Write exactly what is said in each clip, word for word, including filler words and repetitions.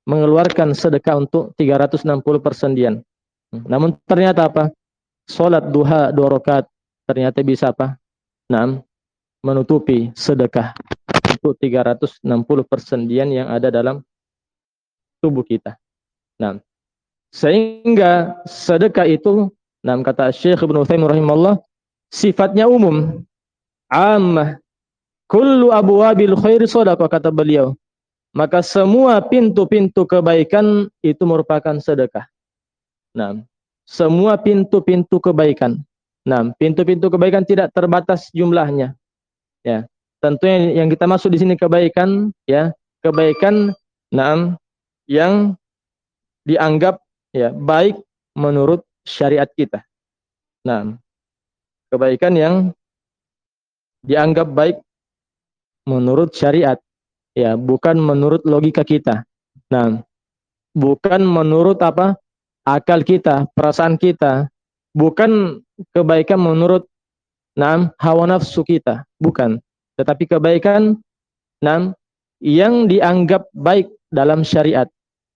mengeluarkan sedekah untuk tiga ratus enam puluh persendian. Namun ternyata apa? Salat duha dua rakaat ternyata bisa apa? Naam, menutupi sedekah untuk tiga ratus enam puluh persendian yang ada dalam tubuh kita. Nah, sehingga sedekah itu, nah kata Syekh Ibnu Utsaimin rahimahullah, sifatnya umum, ammah, kullu abwabil khairi shadaqah, kata beliau. Maka semua pintu-pintu kebaikan itu merupakan sedekah. Nah, semua pintu-pintu kebaikan. Nah, pintu-pintu kebaikan tidak terbatas jumlahnya. Ya, tentunya yang kita masuk di sini kebaikan, ya, kebaikan, nah, yang dianggap ya baik menurut syariat kita. Nah, kebaikan yang dianggap baik menurut syariat, ya, bukan menurut logika kita. Nah, bukan menurut apa? Akal kita, perasaan kita, bukan kebaikan menurut nah, hawa nafsu kita, bukan. Tetapi kebaikan nah, yang dianggap baik dalam syariat.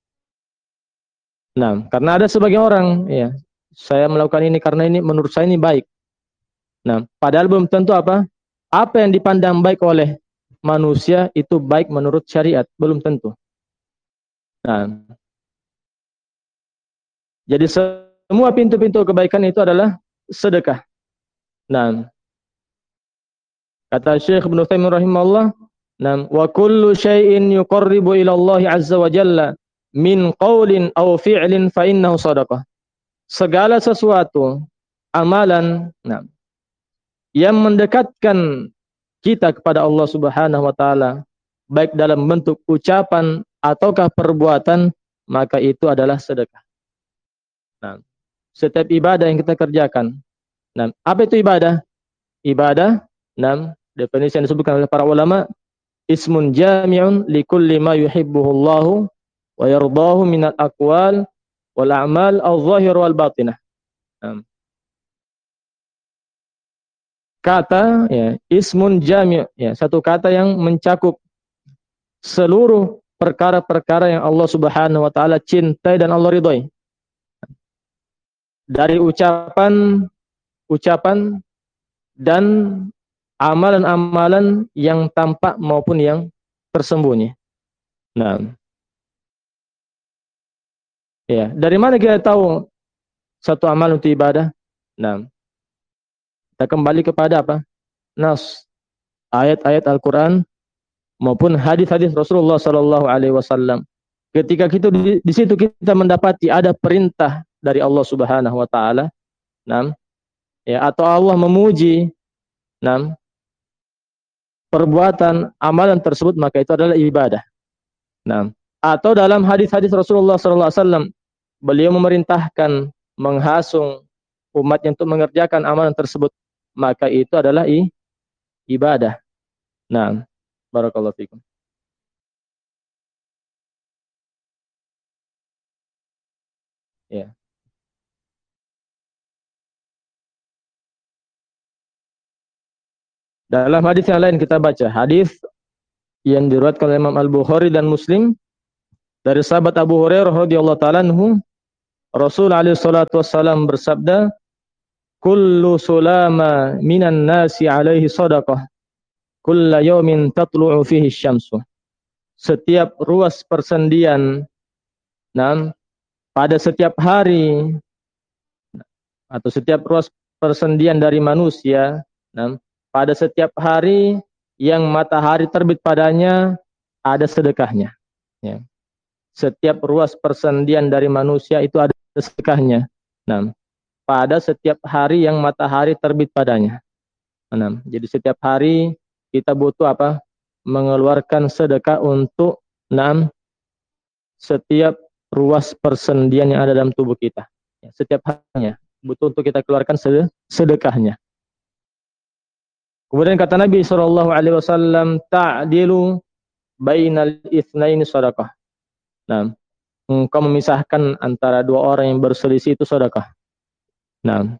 Nah, karena ada sebagian orang, ya, saya melakukan ini karena ini menurut saya ini baik. Nah, padahal belum tentu apa? Apa yang dipandang baik oleh manusia itu baik menurut syariat, belum tentu. Nah, jadi semua pintu-pintu kebaikan itu adalah sedekah. Nah, kata Syekh Ibnu Utsaimin rahimahullah, "Nam wa kullu syai'in yuqarribu ila Allah azza wa jalla min qaulin aw fi'lin fa innahu shadaqah." Segala sesuatu amalan, nah, yang mendekatkan kita kepada Allah Subhanahu wa taala baik dalam bentuk ucapan ataukah perbuatan, maka itu adalah sedekah. Nah, setiap ibadah yang kita kerjakan. Nah, apa itu ibadah? Ibadah, nah, definisi yang disebutkan oleh para ulama, ismun jami'un likulli ma yuhibbuhullahu wa yardahu minal aqwal wal a'mal al-zahir wal batinah. Nah, kata, ya, ismun jami', ya, satu kata yang mencakup seluruh perkara-perkara yang Allah Subhanahu wa taala cintai dan Allah ridhoi. Dari ucapan, ucapan dan amalan-amalan yang tampak maupun yang tersembunyi. Nah, ya, dari mana kita tahu satu amal untuk ibadah? Nah, kita kembali kepada apa? Nas, ayat-ayat Al-Quran maupun hadis-hadis Rasulullah Sallallahu Alaihi Wasallam. Ketika kita di, di situ kita mendapati ada perintah dari Allah Subhanahu Wa Taala, nah, ya, atau Allah memuji, nah, perbuatan amalan tersebut, maka itu adalah ibadah. Nah, atau dalam hadis-hadis Rasulullah Sallallahu Alaihi Wasallam, beliau memerintahkan menghasung umatnya untuk mengerjakan amalan tersebut, maka itu adalah i, ibadah. Nah, barakallahu fikum. Ya. Dalam hadis yang lain kita baca hadis yang diriwayatkan oleh Imam Al-Bukhari dan Muslim dari sahabat Abu Hurairah radhiyallahu taala anhu, Rasul alaihi salatu wassalam bersabda, kullu sulama minan nasi alaihi sadaqah kulla yawmin tatlu'u fihi syamsu. Setiap ruas persendian, nah, pada setiap hari atau setiap ruas persendian dari manusia, nah, pada setiap hari yang matahari terbit padanya ada sedekahnya. Ya. Setiap ruas persendian dari manusia itu ada sedekahnya. Nah, pada setiap hari yang matahari terbit padanya. Nah, jadi setiap hari kita butuh apa? Mengeluarkan sedekah untuk enam setiap ruas persendian yang ada dalam tubuh kita. Ya, setiap harinya butuh untuk kita keluarkan sedekahnya. Kemudian kata Nabi shallallahu alaihi wasallam, ta'dilu bainal itsnaini shadaqah. Nah, engkau memisahkan antara dua orang yang berselisih itu sedekah. Nah,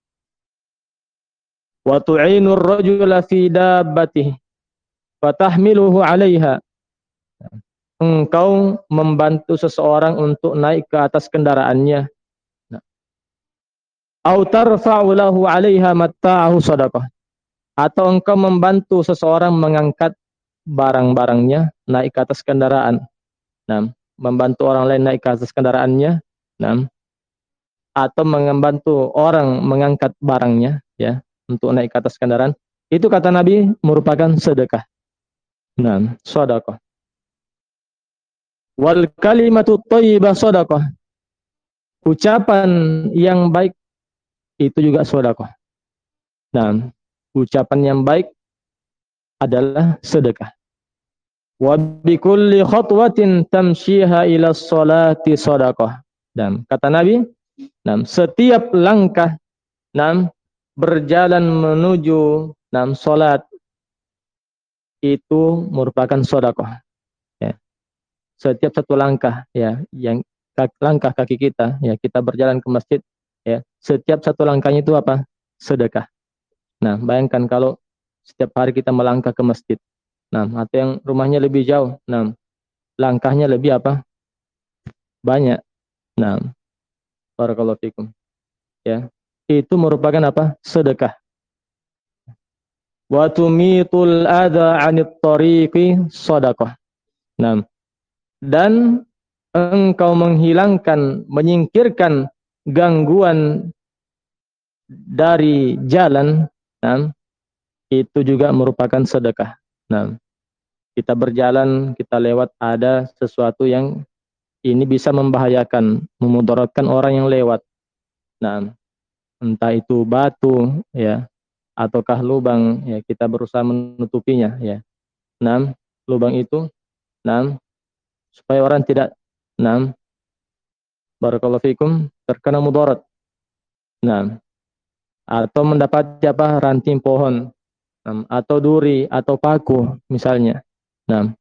wa tu'inu ar-rajula fi dabbatihi fatahmiluhu 'alaiha. engkau membantu seseorang untuk naik ke atas kendaraannya. Nah, au tarfa'u lahu 'alaiha matta'ahu shadaqah. Atau engkau membantu seseorang mengangkat barang-barangnya naik ke atas kendaraan. Nah, membantu orang lain naik ke atas kendaraannya. Nah, atau membantu orang mengangkat barangnya, ya, untuk naik ke atas kendaraan. Itu kata Nabi merupakan sedekah. Nah, sedekah. Wal kalimatu thayyibah sedekah. Ucapan yang baik itu juga sedekah. Nah, ucapan yang baik adalah sedekah. Wa bi kulli khatwatin tamshiha ila sholati sedekah. Dan kata Nabi, nah, setiap langkah nah, berjalan menuju nah, salat itu merupakan sedekah. Ya. Setiap satu langkah ya yang langkah kaki kita ya kita berjalan ke masjid ya setiap satu langkahnya itu apa? Sedekah. Nah, bayangkan kalau setiap hari kita melangkah ke masjid. Nah, atau yang rumahnya lebih jauh. Nah, langkahnya lebih apa? Banyak. Nah, barakallahu fikum. Ya. Itu merupakan apa? Sedekah. Wa tumitul adza 'anit tariqi shadaqah. Nah, dan engkau menghilangkan, menyingkirkan gangguan dari jalan, nah, itu juga merupakan sedekah. Nah, kita berjalan, kita lewat ada sesuatu yang ini bisa membahayakan, memudaratkan orang yang lewat. Nah, entah itu batu, ya, ataukah lubang, ya, kita berusaha menutupinya, ya. Nah, lubang itu, nah, supaya orang tidak, nah, barakallahu fikum, terkena mudarat. Nah, atau mendapat apa ranting pohon, nah, atau duri, atau paku, misalnya. Nah,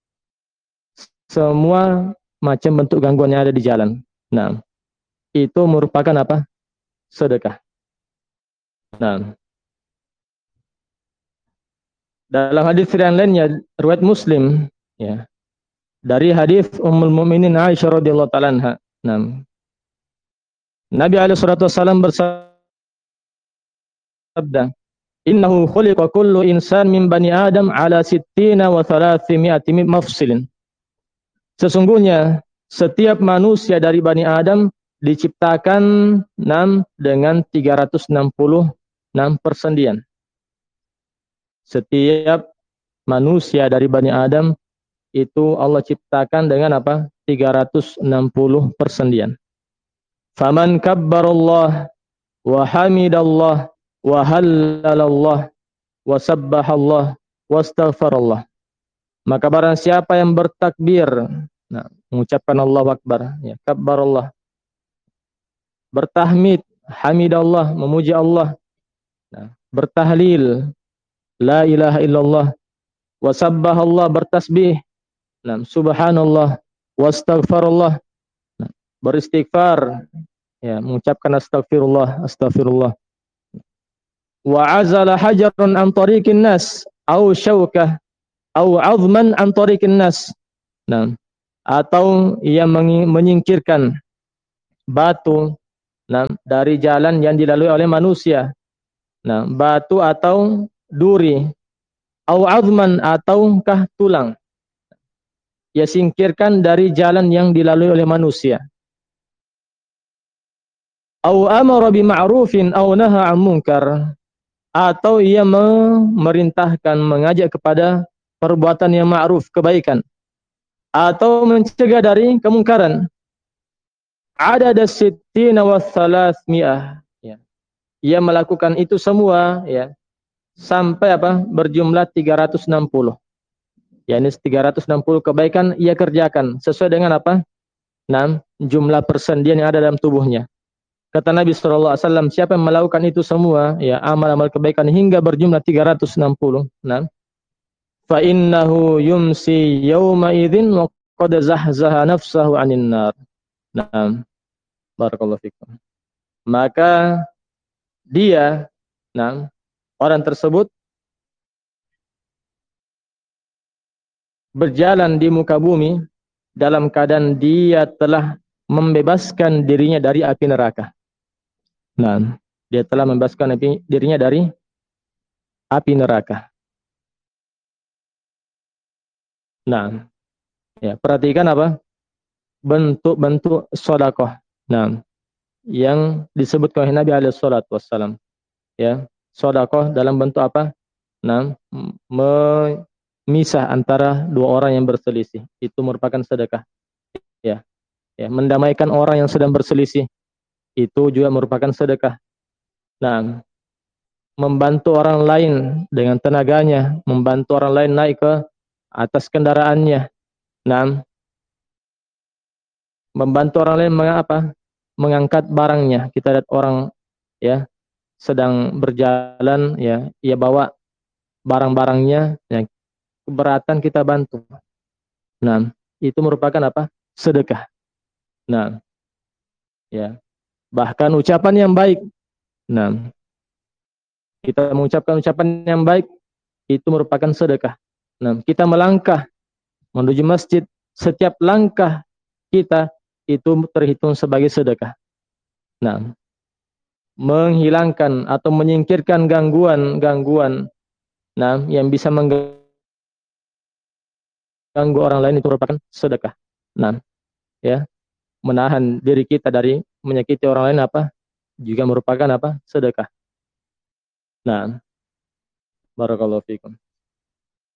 semua macam bentuk gangguan yang ada di jalan. Nah, itu merupakan apa? Sedekah. Nah, dalam hadis yang lainnya, riwayat Muslim, ya, dari hadis Ummul Mukminin Aisyah radhiyallahu taala anha. Nah, Nabi alaihi salatu wasallam bersabda, "Innahu khuliqa kullu insan min bani Adam ala sittina wa thalathimi'ati mafsilin." Sesungguhnya setiap manusia dari Bani Adam diciptakan enam dengan tiga ratus enam puluh enam persendian. Setiap manusia dari Bani Adam itu Allah ciptakan dengan apa? tiga ratus enam puluh persendian. Faman kabbarallah wa hamidallah wa hallalallah wa sabbahallah wa astaghfarallah. Maka barang siapa yang bertakbir, nah, mengucapkan Allahu Akbar, ya, kabbarallah, bertahmid, hamidallah, memuji Allah, nah, bertahlil, la ilaha illallah, wa sabbahallah, bertasbih, nah, subhanallah, wa astaghfarallah, nah, beristighfar, ya, mengucapkan astagfirullah, astagfirullah. Wa azala hajarun an tariqin nas, au syaukah, au azman an tariqin nas. Nah, atau ia menyingkirkan batu, nah, dari jalan yang dilalui oleh manusia. Nah, batu atau duri, au azman ataukah tulang. Ia singkirkan dari jalan yang dilalui oleh manusia. Au amara bi ma'rufin au naha 'an munkar. Atau ia memerintahkan, mengajak kepada perbuatan yang ma'ruf, kebaikan, atau mencegah dari kemungkaran. Adada sittina wa thalathmi'ah, ya. Ia melakukan itu semua, ya, sampai apa? Berjumlah tiga ratus enam puluh. Ya, ini tiga ratus enam puluh kebaikan ia kerjakan sesuai dengan apa? enam jumlah persendian yang ada dalam tubuhnya. Kata Nabi sallallahu alaihi wasallam, siapa yang melakukan itu semua, ya, amal-amal kebaikan hingga berjumlah tiga ratus enam puluh. Nah, fa innahu yumsi yauma idzin wa qad zahzaha nafsahu 'anil nar. Nah, barakallahu fikum. Maka dia, nah, orang tersebut berjalan di muka bumi dalam keadaan dia telah membebaskan dirinya dari api neraka. Nah, dia telah membebaskan api, dirinya dari api neraka. Nah, ya, perhatikan apa? Bentuk-bentuk sedekah. Nah, yang disebutkan oleh Nabi alaihi salatu wassalam. Ya, sedekah dalam bentuk apa? Nah, memisah antara dua orang yang berselisih. Itu merupakan sedekah. Ya, ya, mendamaikan orang yang sedang berselisih. Itu juga merupakan sedekah. Nah, membantu orang lain dengan tenaganya, membantu orang lain naik ke atas kendaraannya. Nah, membantu orang lain mengapa? Mengangkat barangnya. Kita lihat orang ya sedang berjalan ya, ia bawa barang-barangnya, ya, keberatan kita bantu. Nah, itu merupakan apa? Sedekah. Nah, ya, bahkan ucapan yang baik. Nah, kita mengucapkan ucapan yang baik itu merupakan sedekah. Nah, kita melangkah menuju masjid, setiap langkah kita itu terhitung sebagai sedekah. Nah, menghilangkan atau menyingkirkan gangguan-gangguan nah yang bisa mengganggu orang lain itu merupakan sedekah. Nah, ya, menahan diri kita dari menyakiti orang lain apa? Juga merupakan apa? Sedekah. Nah, barakallahu fikum.